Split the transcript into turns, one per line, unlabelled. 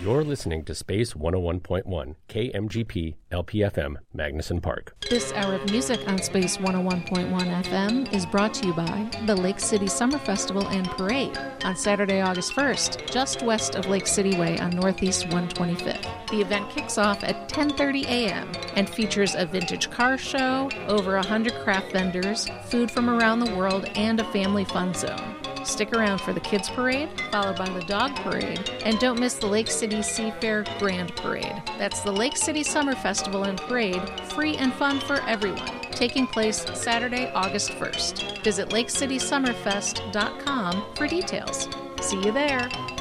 You're listening to Space 101.1, KMGP, LPFM, Magnuson Park.
This hour of music on Space 101.1 FM is brought to you by the Lake City Summer Festival and Parade on Saturday, August 1st, just west of Lake City Way on Northeast 125th. The event kicks off at 10:30 a.m. and features a vintage car show, over 100 craft vendors, food from around the world, and a family fun zone. Stick around for the Kids Parade, followed by the Dog Parade, and don't miss the Lake City Seafair Grand Parade. That's the Lake City Summer Festival and Parade, free and fun for everyone, taking place Saturday, August 1st. Visit LakeCitySummerFest.com for details. See you there.